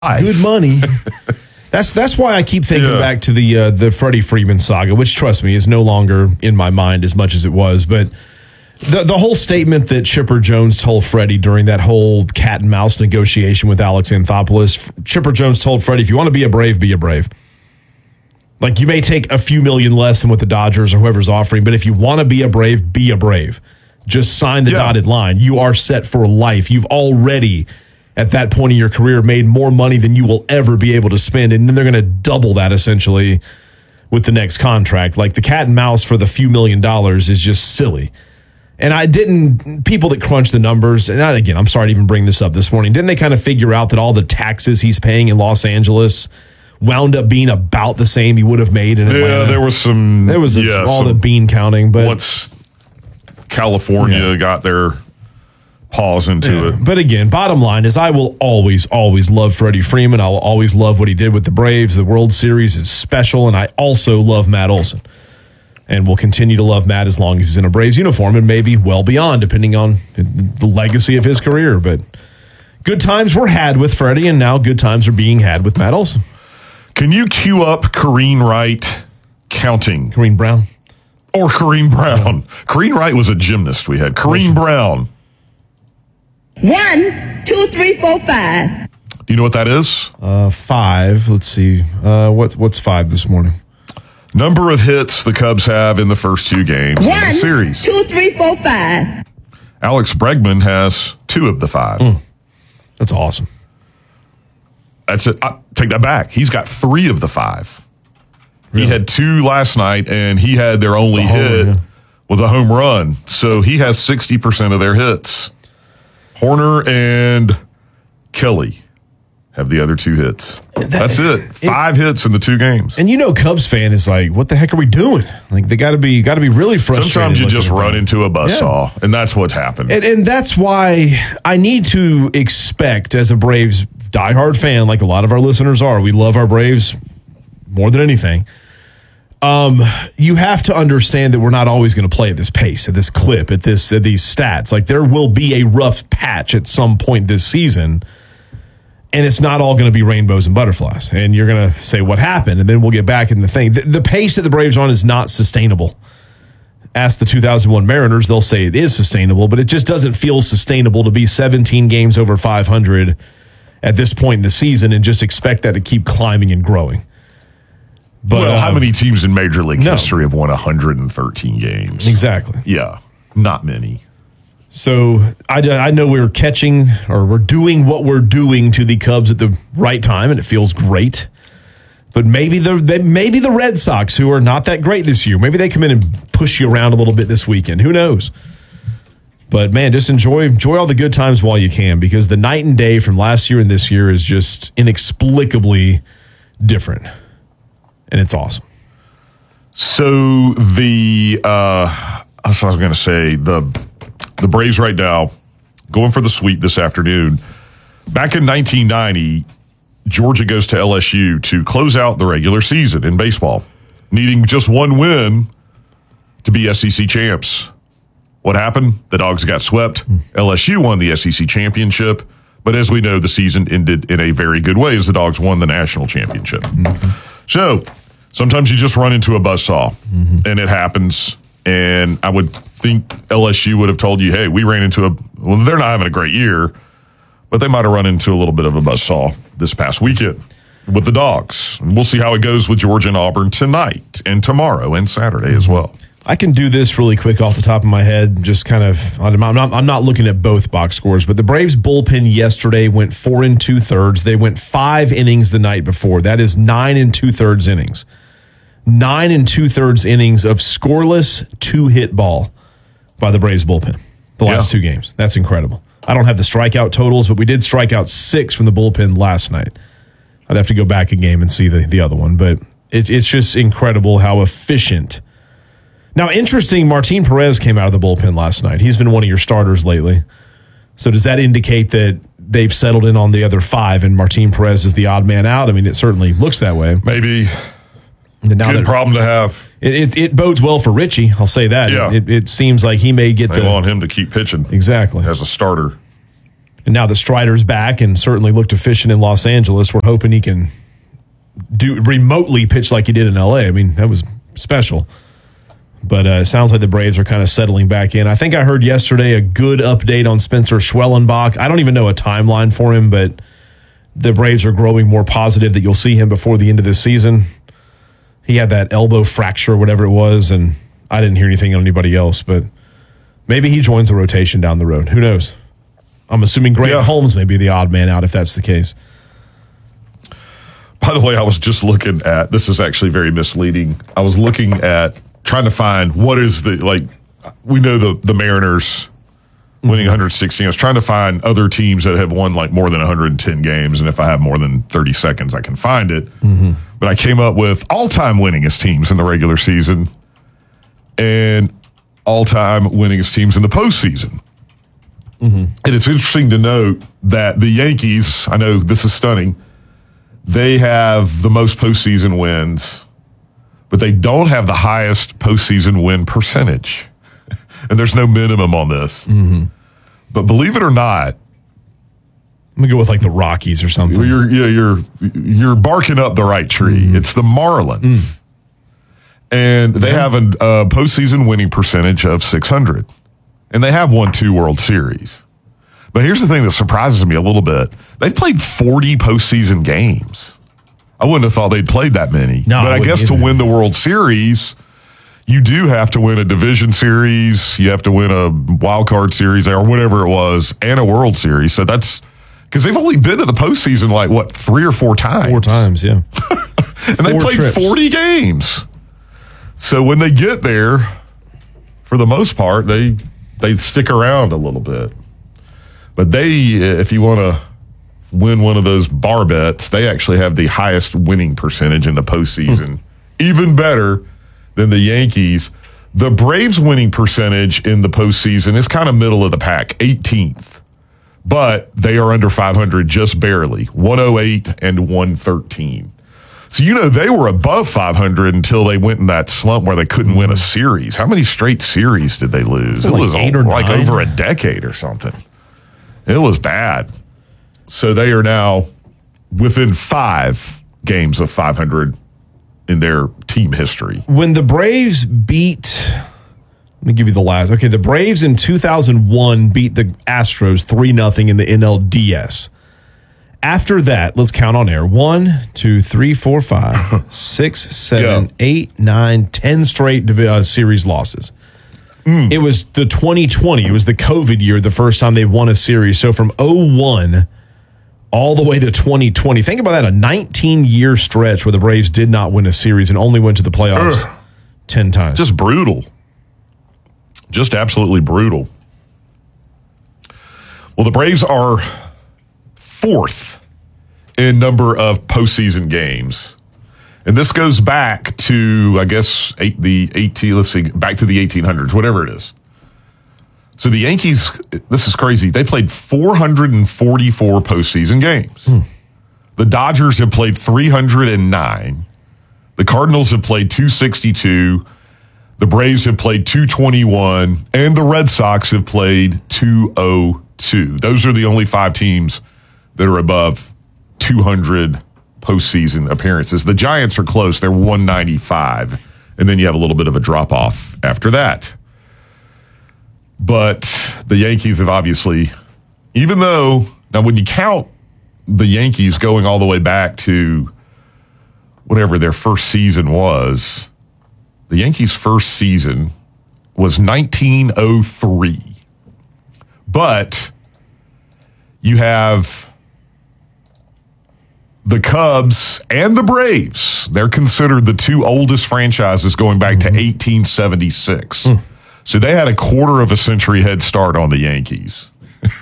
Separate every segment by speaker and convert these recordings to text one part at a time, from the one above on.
Speaker 1: good money. That's why I keep thinking back to the Freddie Freeman saga, which, trust me, is no longer in my mind as much as it was. But the whole statement that Chipper Jones told Freddie during that whole cat and mouse negotiation with Alex Anthopoulos, Chipper Jones told Freddie, if you want to be a Brave, be a Brave. Like, you may take a few million less than what the Dodgers or whoever's offering, but if you want to be a Brave, be a Brave. Just sign the dotted line. You are set for life. You've already, at that point in your career, made more money than you will ever be able to spend, and then they're going to double that essentially with the next contract. Like, the cat and mouse for the few $1 million is just silly. And people that crunch the numbers, and again, I'm sorry to even bring this up this morning, didn't they kind of figure out that all the taxes he's paying in Los Angeles wound up being about the same he would have made in Atlanta?
Speaker 2: Yeah, there was
Speaker 1: all the bean counting, but
Speaker 2: once California got their paws into it.
Speaker 1: But again, bottom line is I will always, always love Freddie Freeman. I will always love what he did with the Braves. The World Series is special, and I also love Matt Olson. And we'll continue to love Matt as long as he's in a Braves uniform, and maybe well beyond, depending on the legacy of his career. But good times were had with Freddie, and now good times are being had with Matt Olson.
Speaker 2: Can you cue up Kareem Wright counting?
Speaker 1: Kareem Brown?
Speaker 2: Or Kareem Brown. Kareem Wright was a gymnast we had. Kareem Brown.
Speaker 3: 1, 2, 3, 4, 5.
Speaker 2: Do you know what that is?
Speaker 1: 5. Let's see. What's 5 this morning?
Speaker 2: Number of hits the Cubs have in the first 2 games of the series.
Speaker 3: 1, 2, 3, 4, 5.
Speaker 2: Alex Bregman has 2 of the 5.
Speaker 1: That's awesome.
Speaker 2: That's it. I take that back. He's got 3 of the 5. Really? He had 2 last night, and he had their only hit with a home run. So he has 60% of their hits. Horner and Kelly have the other 2 hits. That's it. 5 hits in the 2 games.
Speaker 1: And Cubs fan is like, what the heck are we doing? Like, they got to be really frustrated.
Speaker 2: Sometimes you just run into a buzzsaw, and that's what happened.
Speaker 1: And that's why I need to expect, as a Braves diehard fan, like a lot of our listeners are, we love our Braves more than anything. You have to understand that we're not always going to play at this pace, at this clip, at these stats. Like, there will be a rough patch at some point this season, and it's not all going to be rainbows and butterflies. And you're going to say, what happened? And then we'll get back in the thing. The pace that the Braves are on is not sustainable. Ask the 2001 Mariners, they'll say it is sustainable, but it just doesn't feel sustainable to be 17 games over 500 at this point in the season and just expect that to keep climbing and growing.
Speaker 2: But how many teams in Major League history have won 113 games?
Speaker 1: Exactly.
Speaker 2: Yeah, not many.
Speaker 1: So I know we're doing what we're doing to the Cubs at the right time, and it feels great. But maybe the Red Sox, who are not that great this year, maybe they come in and push you around a little bit this weekend. Who knows? But, man, just enjoy all the good times while you can, because the night and day from last year and this year is just inexplicably different. And it's awesome.
Speaker 2: So that's what I was going to say. The Braves right now going for the sweep this afternoon. Back in 1990, Georgia goes to LSU to close out the regular season in baseball, needing just one win to be SEC champs. What happened? The Dogs got swept. LSU won the SEC championship. But as we know, the season ended in a very good way as the Dogs won the national championship. So sometimes you just run into a buzzsaw, and it happens. And I would think LSU would have told you, hey, we ran into they're not having a great year, but they might have run into a little bit of a buzzsaw this past weekend with the Dogs. And we'll see how it goes with Georgia and Auburn tonight and tomorrow and Saturday as well.
Speaker 1: I can do this really quick off the top of my head. Just kind of, I'm not looking at both box scores, but the Braves bullpen yesterday went 4 2/3. They went 5 innings the night before. That is 9 2/3 innings. 9 2/3 innings of scoreless 2-hit ball by the Braves bullpen the last 2 games. That's incredible. I don't have the strikeout totals, but we did strike out 6 from the bullpen last night. I'd have to go back a game and see the other one, but it's just incredible how efficient. Now, interesting, Martin Perez came out of the bullpen last night. He's been one of your starters lately. So does that indicate that they've settled in on the other 5 and Martin Perez is the odd man out? I mean, it certainly looks that way.
Speaker 2: Maybe. Good problem to have.
Speaker 1: It bodes well for Richie, I'll say that.
Speaker 2: Yeah.
Speaker 1: It seems like he may get
Speaker 2: They want him to keep pitching.
Speaker 1: Exactly.
Speaker 2: As a starter.
Speaker 1: And now that Strider's back and certainly looked efficient in Los Angeles, we're hoping he can remotely pitch like he did in L.A. I mean, that was special. But it sounds like the Braves are kind of settling back in. I think I heard yesterday a good update on Spencer Schwellenbach. I don't even know a timeline for him, but the Braves are growing more positive that you'll see him before the end of this season. He had that elbow fracture or whatever it was, and I didn't hear anything on anybody else, but maybe he joins the rotation down the road. Who knows? I'm assuming Grant Holmes may be the odd man out if that's the case.
Speaker 2: By the way, I was just looking at, this is actually very misleading. I was looking at trying to find what is the, like, we know the Mariners winning 116. I was trying to find other teams that have won like more than 110 games, and if I have more than 30 seconds, I can find it. Mm-hmm. But I came up with all-time winningest teams in the regular season and all-time winningest teams in the postseason. Mm-hmm. And it's interesting to note that the Yankees, I know this is stunning, they have the most postseason wins, but they don't have the highest postseason win percentage. And there's no minimum on this. Mm-hmm. But believe it or not,
Speaker 1: I'm gonna go with like the Rockies or something.
Speaker 2: You're barking up the right tree. Mm-hmm. It's the Marlins. And they have a postseason winning percentage of 600. And they have won 2 World Series. But here's the thing that surprises me a little bit. They've played 40 postseason games. I wouldn't have thought they'd played that many.
Speaker 1: No,
Speaker 2: but I guess to win the World Series, you do have to win a division series. You have to win a wild card series or whatever it was, and a World Series. So that's because they've only been to the postseason like, what, 3 or 4 times?
Speaker 1: 4 times, yeah.
Speaker 2: And they played 40 games. So when they get there, for the most part, they stick around a little bit. But they, if you want to win one of those bar bets, they actually have the highest winning percentage in the postseason. Even better than the Yankees. The Braves' winning percentage in the postseason is kind of middle of the pack, 18th. But they are under 500 just barely, 108 and 113. So, you know, they were above 500 until they went in that slump where they couldn't win a series. How many straight series did they lose? It was
Speaker 1: 8 or 9.
Speaker 2: Like over a decade or something. It was bad. So they are now within 5 games of 500 in their team history.
Speaker 1: When the Braves beat, let me give you the last. Okay, the Braves in 2001 beat the Astros 3-0 in the NLDS. After that, let's count on air. 1, 2, 3, 4, 5, 6, 7, 8, 9, 10 straight series losses. It was the 2020. It was the COVID year, the first time they won a series. So from 2001 all the way to 2020. Think about that, a 19-year stretch where the Braves did not win a series and only went to the playoffs 10 times.
Speaker 2: Just brutal. Just absolutely brutal. Well, the Braves are 4th in number of postseason games. And this goes back to, I guess, back to the 1800s, whatever it is. So the Yankees, this is crazy. They played 444 postseason games. The Dodgers have played 309. The Cardinals have played 262. The Braves have played 221. And the Red Sox have played 202. Those are the only 5 teams that are above 200 postseason appearances. The Giants are close. They're 195. And then you have a little bit of a drop-off after that. But the Yankees have obviously, even though, now when you count the Yankees going all the way back to whatever their first season was, the Yankees' first season was 1903. But you have the Cubs and the Braves. They're considered the 2 oldest franchises going back to 1876. So they had a quarter of a century head start on the Yankees.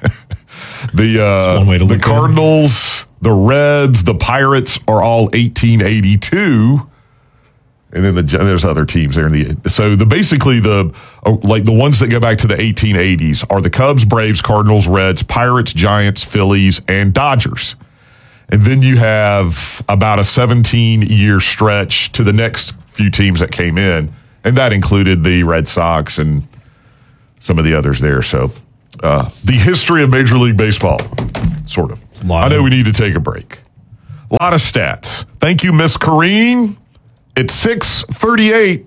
Speaker 2: The Cardinals, the Reds, the Pirates are all 1882. And then there's other teams there. Basically the ones that go back to the 1880s are the Cubs, Braves, Cardinals, Reds, Pirates, Giants, Phillies, and Dodgers. And then you have about a 17-year stretch to the next few teams that came in. And that included the Red Sox and some of the others there. So the history of Major League Baseball, sort of. I know we need to take a break. A lot of stats. Thank you, Miss Corrine. It's 6:38.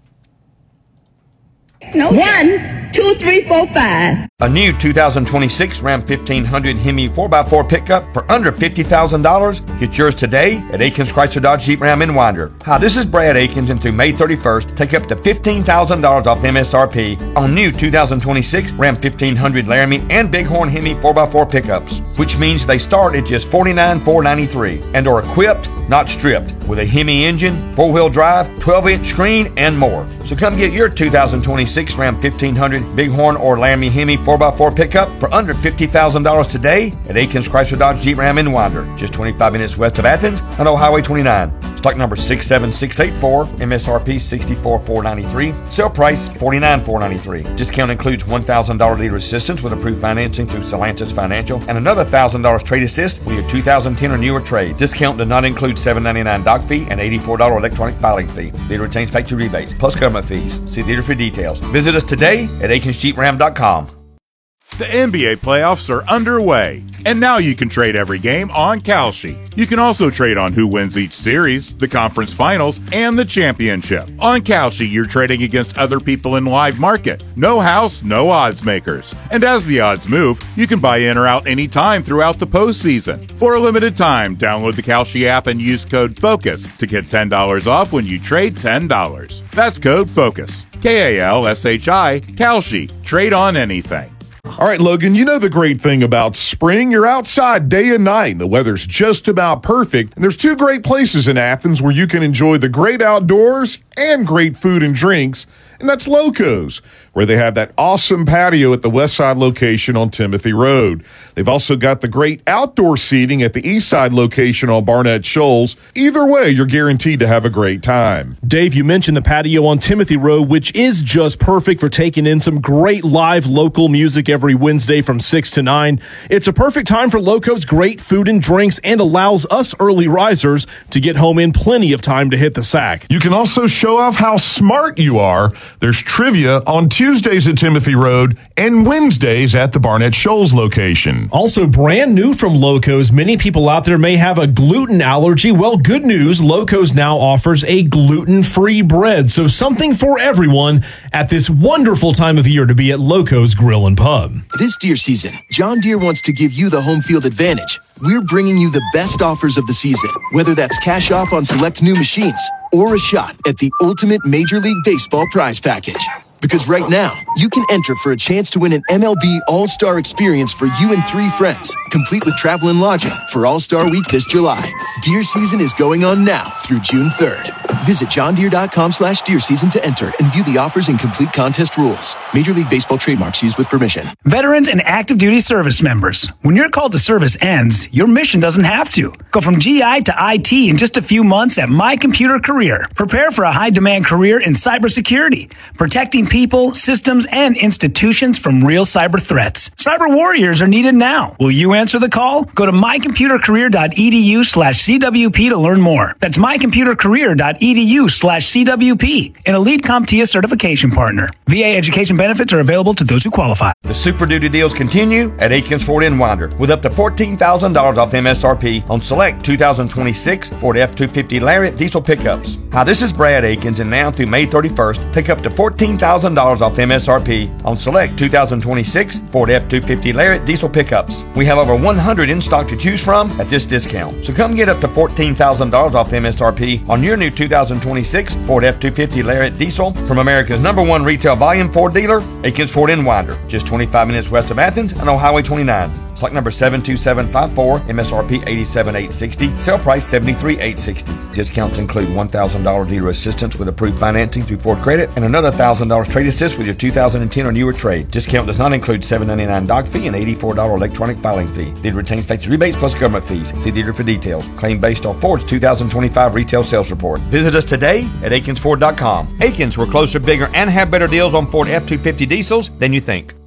Speaker 3: No. 1, 2, 3, 4, 5.
Speaker 4: A new 2026 Ram 1500 Hemi 4x4 pickup for under $50,000. Get yours today at Akins Chrysler Dodge Jeep Ram in Winder. Hi, this is Brad Akins, and through May 31st, take up to $15,000 off MSRP on new 2026 Ram 1500 Laramie and Bighorn Hemi 4x4 pickups, which means they start at just $49,493 and are equipped, not stripped, with a Hemi engine, 4-wheel drive, 12-inch screen, and more. So come get your 2026 Ram 1500 Bighorn or Laramie Hemi 4x4 pickup for under $50,000 today at Akins Chrysler Dodge Jeep Ram in Winder, just 25 minutes west of Athens on Old Highway 29. Stock number 67684, MSRP $64,493, sale price $49,493. Discount includes $1,000 leader assistance with approved financing through Solantis Financial and another $1,000 trade assist with your 2010 or newer trade. Discount does not include $7.99 dock fee and $84 electronic filing fee. Leader retains factory rebates plus government fees. See Leader for details. Visit us today at AkinsJeepRam.com.
Speaker 5: The NBA playoffs are underway, and now you can trade every game on Kalshi. You can also trade on who wins each series, the conference finals, and the championship. On Kalshi, you're trading against other people in live market. No house, no odds makers. And as the odds move, you can buy in or out anytime throughout the postseason. For a limited time, download the Kalshi app and use code FOCUS to get $10 off when you trade $10. That's code FOCUS. Kalshi, Kalshi. Trade on anything.
Speaker 2: All right, Logan, you know the great thing about spring. You're outside day and night. The weather's just about perfect. And there's two great places in Athens where you can enjoy the great outdoors and great food and drinks. And that's Loco's, where they have that awesome patio at the West Side location on Timothy Road. They've also got the great outdoor seating at the East Side location on Barnett Shoals. Either way, you're guaranteed to have a great time.
Speaker 1: Dave, you mentioned the patio on Timothy Road, which is just perfect for taking in some great live local music every Wednesday from 6 to 9. It's a perfect time for Loco's great food and drinks and allows us early risers to get home in plenty of time to hit the sack.
Speaker 2: You can also show off how smart you are. There's trivia on Tuesdays at Timothy Road and Wednesdays at the Barnett Shoals location.
Speaker 1: Also, brand new from Loco's, many people out there may have a gluten allergy. Well, good news, Loco's now offers a gluten-free bread. So something for everyone at this wonderful time of year to be at Loco's Grill and Pub.
Speaker 6: This deer season, John Deere wants to give you the home field advantage. We're bringing you the best offers of the season, whether that's cash off on select new machines or a shot at the ultimate Major League Baseball prize package. Because right now, you can enter for a chance to win an MLB All-Star experience for you and 3 friends, complete with travel and lodging for All-Star Week this July. Deer season is going on now through June 3rd. Visit johndeere.com/deer season to enter and view the offers and complete contest rules. Major League Baseball trademarks used with permission.
Speaker 7: Veterans and active duty service members. When your call to service ends, your mission doesn't have to. Go from GI to IT in just a few months at My Computer Career. Prepare for a high-demand career in cybersecurity, protecting people, systems, and institutions from real cyber threats. Cyber warriors are needed now. Will you answer the call? Go to mycomputercareer.edu/CWP to learn more. That's mycomputercareer.edu/CWP, an Elite CompTIA certification partner. VA education benefits are available to those who qualify.
Speaker 4: The Super Duty deals continue at Akins Ford in Winder with up to $14,000 off MSRP on select 2026 Ford F-250 Lariat diesel pickups. Hi, this is Brad Akins, and now through May 31st, take up to $14,000 off MSRP on select 2026 Ford F-250 Lariat diesel pickups. We have over 100 in stock to choose from at this discount. So come get up to $14,000 off MSRP on your new 2026 Ford F-250 Lariat diesel from America's #1 retail volume Ford dealer, Akins Ford in Winder, just 25 minutes west of Athens and on Highway 29. Stock number 72754, MSRP $87,860, sale price $73,860. Discounts include $1,000 dealer assistance with approved financing through Ford Credit and another $1,000 trade assist with your 2010 or newer trade. Discount does not include $7.99 dock fee and $84 electronic filing fee. Dealer retains factory rebates plus government fees. See dealer for details. Claim based on Ford's 2025 retail sales report. Visit us today at AkinsFord.com. Akins, we're closer, bigger, and have better deals on Ford F-250 diesels than you think.